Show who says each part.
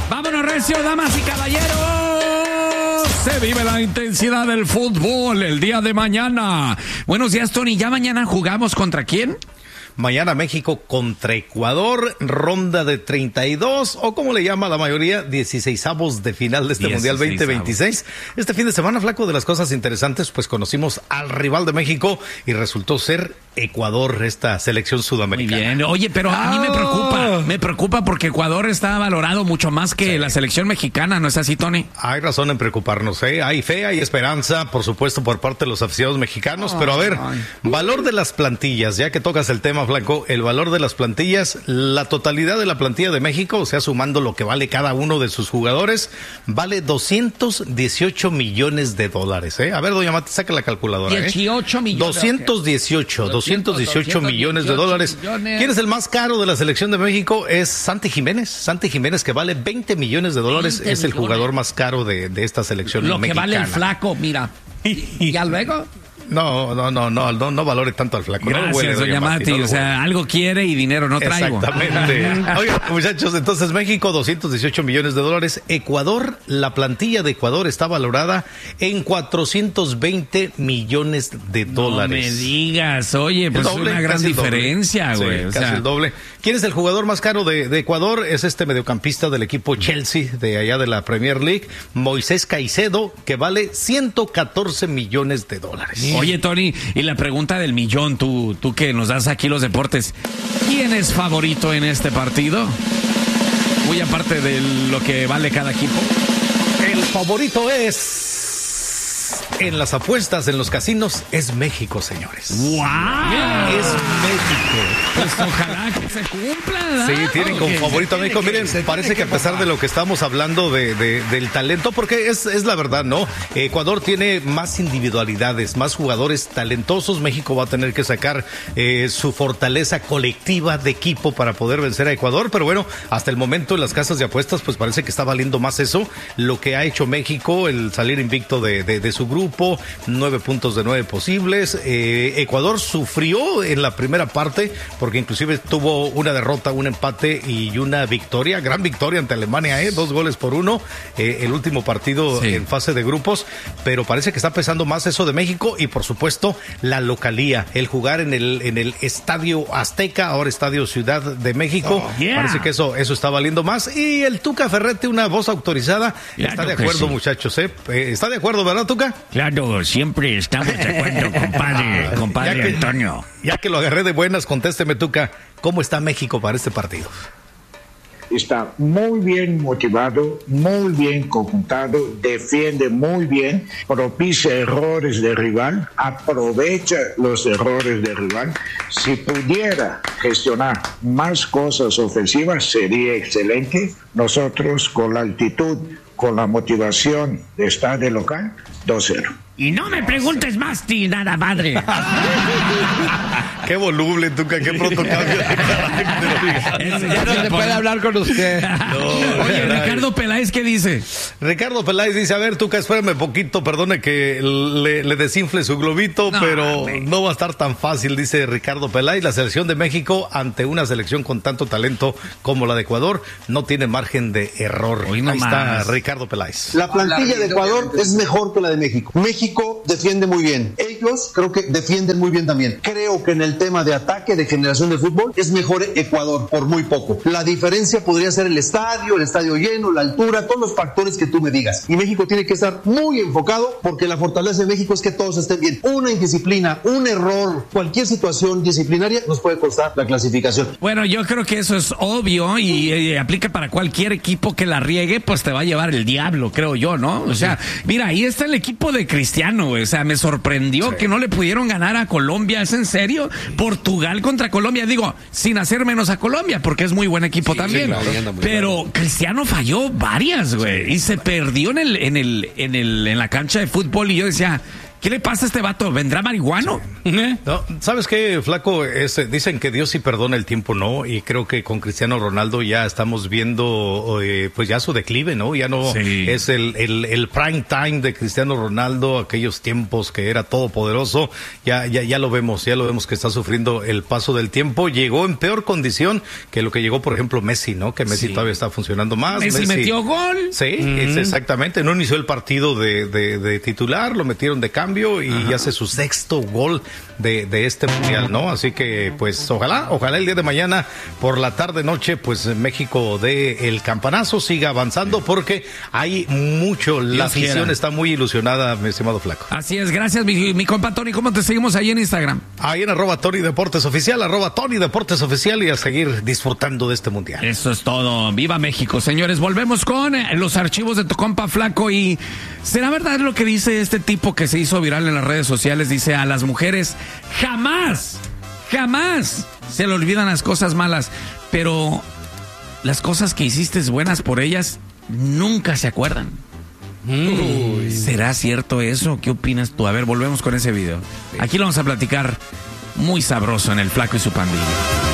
Speaker 1: Vámonos, recio, damas y caballeros. Se vive la intensidad del fútbol el día de mañana. Buenos días, Tony. ¿Ya mañana jugamos contra quién?
Speaker 2: Mañana México contra Ecuador, ronda de 32, o como le llama la mayoría, 16avos de final de este Mundial 2026. Este fin de semana, Flaco, de las cosas interesantes, pues conocimos al rival de México y resultó ser Ecuador, esta selección sudamericana.
Speaker 1: Muy bien. Oye, pero a mí me preocupa porque Ecuador está valorado mucho más que la selección mexicana, ¿no es así, Tony?
Speaker 2: Hay razón en preocuparnos, ¿eh? Hay fe, hay esperanza, por supuesto, por parte de los aficionados mexicanos, pero a ver, valor de las plantillas, ya que tocas el tema, Flaco, el valor de las plantillas, la totalidad de la plantilla de México, o sea, sumando lo que vale cada uno de sus jugadores, vale $218 millones, ¿eh? A ver, doña Mate, saca la calculadora,
Speaker 1: 18 millones.
Speaker 2: 218 millones de dólares. ¿Quién es el más caro de la selección de México? Es Santi Jiménez. Santi Jiménez, que vale $20 millones, es el jugador más caro de esta selección mexicana.
Speaker 1: Lo que vale el Flaco, mira. ¿Y ya luego?
Speaker 2: No valore tanto al Flaco.
Speaker 1: Gracias, doña Mati. O sea, algo quiere y dinero no traigo.
Speaker 2: Exactamente. Oigan, muchachos, entonces México, $218 millones. Ecuador, la plantilla de Ecuador está valorada en $420 millones. No
Speaker 1: me digas, oye, pues es una gran diferencia, güey.
Speaker 2: Sí, casi el doble. ¿Quién es el jugador más caro de Ecuador? Es este mediocampista del equipo Chelsea, de allá de la Premier League, Moisés Caicedo, que vale $114 millones.
Speaker 1: Oye, Tony, y la pregunta del millón, tú que nos das aquí los deportes, ¿quién es favorito en este partido? Muy aparte de lo que vale cada equipo.
Speaker 2: El favorito es... En las apuestas, en los casinos, es México, señores.
Speaker 1: ¡Wow!
Speaker 2: Es México.
Speaker 1: Pues ojalá que se cumpla, ¿verdad?
Speaker 2: Sí, tienen como favorito a México. Miren, parece que a pesar de lo que estamos hablando del talento, porque es la verdad, ¿no? Ecuador tiene más individualidades, más jugadores talentosos. México va a tener que sacar su fortaleza colectiva de equipo para poder vencer a Ecuador. Pero bueno, hasta el momento en las casas de apuestas, pues parece que está valiendo más eso. Lo que ha hecho México, el salir invicto de su grupo, 9 puntos de 9 posibles. Ecuador sufrió en la primera parte porque inclusive tuvo una derrota, un empate y una victoria, gran victoria ante Alemania, 2-1, el último partido en fase de grupos, pero parece que está pesando más eso de México y por supuesto la localía, el jugar en el Estadio Azteca, ahora Estadio Ciudad de México, parece que eso está valiendo más. Y el Tuca Ferretti, una voz autorizada, claro, está de acuerdo, muchachos, ¿está de acuerdo, verdad, Tuca?
Speaker 3: Claro, siempre estamos de acuerdo, compadre Antonio.
Speaker 2: Ya que lo agarré de buenas, contésteme, Tuca, ¿cómo está México para este partido?
Speaker 4: Está muy bien motivado, muy bien conjuntado, defiende muy bien, propicia errores del rival, aprovecha los errores del rival. Si pudiera gestionar más cosas ofensivas sería excelente. Nosotros con la actitud, con la motivación de estar de local, 2-0.
Speaker 3: Y no me preguntes más, nada, padre.
Speaker 2: Qué voluble, Tuca, qué pronto cambia.
Speaker 1: Ya no se puede hablar con usted. Oye, Ricardo Peláez, ¿qué dice?
Speaker 2: Ricardo Peláez dice, a ver, Tuca, espérame poquito, perdone que le desinfle su globito, pero no va a estar tan fácil, dice Ricardo Peláez. La selección de México, ante una selección con tanto talento como la de Ecuador, no tiene margen de error. Ahí está Ricardo Peláez.
Speaker 5: La plantilla de Ecuador es mejor que la de México. México defiende muy bien. Ellos creo que defienden muy bien también. Creo que en el tema de ataque, de generación de fútbol, es mejor Ecuador por muy poco. La diferencia podría ser el estadio lleno, la altura, todos los factores que tú me digas. Y México tiene que estar muy enfocado porque la fortaleza de México es que todos estén bien. Una indisciplina, un error, cualquier situación disciplinaria nos puede costar la clasificación.
Speaker 1: Bueno, yo creo que eso es obvio y aplica para cualquier equipo que la riegue, pues te va a llevar el diablo, creo yo, ¿no? O sea, mira, ahí está el equipo de Cristiano, güey. O sea, me sorprendió que no le pudieron ganar a Colombia. ¿Es en serio? Portugal contra Colombia. Digo, sin hacer menos a Colombia, porque es muy buen equipo también. Claro, pero Cristiano falló varias, güey. Y se perdió en la cancha de fútbol. Y yo decía, ¿Qué le pasa a este vato? ¿Vendrá marihuano?
Speaker 2: No, ¿sabes qué, Flaco? Dicen que Dios sí perdona, el tiempo no, y creo que con Cristiano Ronaldo ya estamos viendo pues ya su declive, ¿no? Ya no es el prime time de Cristiano Ronaldo, aquellos tiempos que era todopoderoso, ya lo vemos que está sufriendo el paso del tiempo. Llegó en peor condición que lo que llegó, por ejemplo, Messi, ¿no? Que Messi todavía está funcionando más.
Speaker 1: Messi metió gol.
Speaker 2: Sí, exactamente. No inició el partido de titular, lo metieron de cambio y hace su sexto gol de este mundial, ¿no? Así que, pues, ojalá el día de mañana por la tarde noche, pues México dé el campanazo, siga avanzando, porque hay mucho, la afición está muy ilusionada, mi estimado Flaco.
Speaker 1: Así es, gracias, mi compa Tony. ¿Cómo te seguimos ahí en Instagram?
Speaker 2: Ahí en @TonyDeportesOficial, @TonyDeportesOficial, y a seguir disfrutando de este mundial.
Speaker 1: Eso es todo. ¡Viva México, señores! Volvemos con los archivos de tu compa Flaco. Y ¿será verdad lo que dice este tipo que se hizo viral en las redes sociales? Dice: a las mujeres jamás se le olvidan las cosas malas, pero las cosas que hiciste buenas por ellas nunca se acuerdan. ¿Será cierto eso? ¿Qué opinas tú? A ver, volvemos con ese video. Aquí lo vamos a platicar muy sabroso en el Flaco y su pandilla.